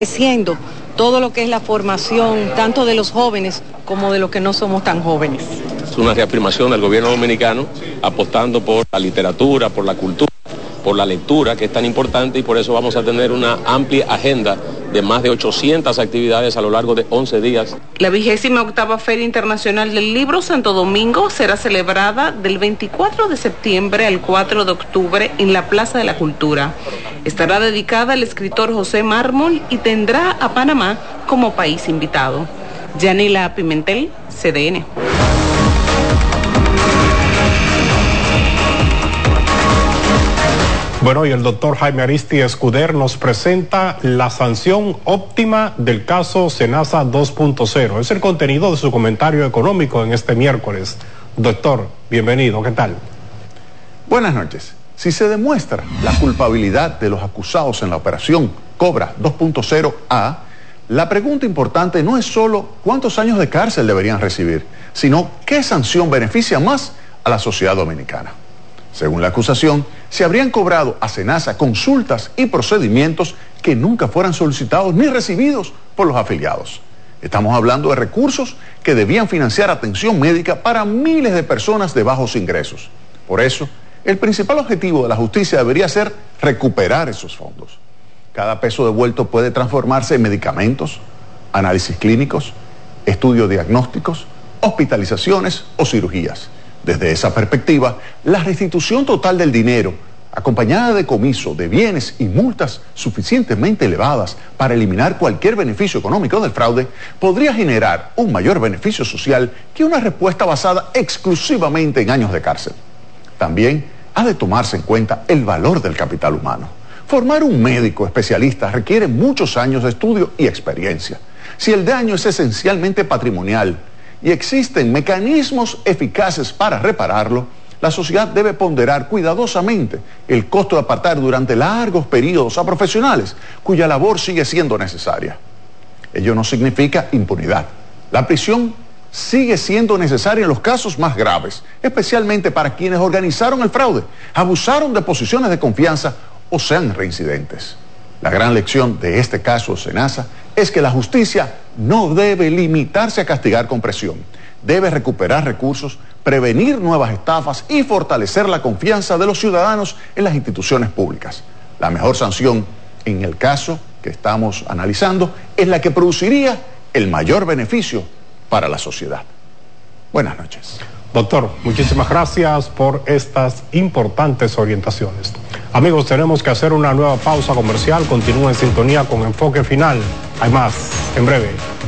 Siendo todo lo que es la formación tanto de los jóvenes como de los que no somos tan jóvenes. Es una reafirmación del gobierno dominicano apostando por la literatura, por la cultura, por la lectura, que es tan importante, y por eso vamos a tener una amplia agenda de más de 800 actividades a lo largo de 11 días. La 28ª Feria Internacional del Libro Santo Domingo será celebrada del 24 de septiembre al 4 de octubre en la Plaza de la Cultura. Estará dedicada al escritor José Mármol y tendrá a Panamá como país invitado. Yanila Pimentel, CDN. Bueno, y el doctor Jaime Aristi Escuder nos presenta la sanción óptima del caso Senasa 2.0. Es el contenido de su comentario económico en este miércoles. Doctor, bienvenido, ¿qué tal? Buenas noches. Si se demuestra la culpabilidad de los acusados en la operación Cobra 2.0A, la pregunta importante no es solo cuántos años de cárcel deberían recibir, sino qué sanción beneficia más a la sociedad dominicana. Según la acusación, se habrían cobrado a Senasa consultas y procedimientos que nunca fueran solicitados ni recibidos por los afiliados. Estamos hablando de recursos que debían financiar atención médica para miles de personas de bajos ingresos. Por eso, el principal objetivo de la justicia debería ser recuperar esos fondos. Cada peso devuelto puede transformarse en medicamentos, análisis clínicos, estudios diagnósticos, hospitalizaciones o cirugías. Desde esa perspectiva, la restitución total del dinero, acompañada de decomiso de bienes y multas suficientemente elevadas para eliminar cualquier beneficio económico del fraude, podría generar un mayor beneficio social que una respuesta basada exclusivamente en años de cárcel. También ha de tomarse en cuenta el valor del capital humano. Formar un médico especialista requiere muchos años de estudio y experiencia. Si el daño es esencialmente patrimonial y existen mecanismos eficaces para repararlo, la sociedad debe ponderar cuidadosamente el costo de apartar durante largos periodos a profesionales cuya labor sigue siendo necesaria. Ello no significa impunidad. La prisión sigue siendo necesaria en los casos más graves, especialmente para quienes organizaron el fraude, abusaron de posiciones de confianza o sean reincidentes. La gran lección de este caso Senasa es que la justicia no debe limitarse a castigar con presión. Debe recuperar recursos, prevenir nuevas estafas y fortalecer la confianza de los ciudadanos en las instituciones públicas. La mejor sanción en el caso que estamos analizando es la que produciría el mayor beneficio para la sociedad. Buenas noches. Doctor, muchísimas gracias por estas importantes orientaciones. Amigos, tenemos que hacer una nueva pausa comercial. Continúen en sintonía con Enfoque Final. Hay más en breve.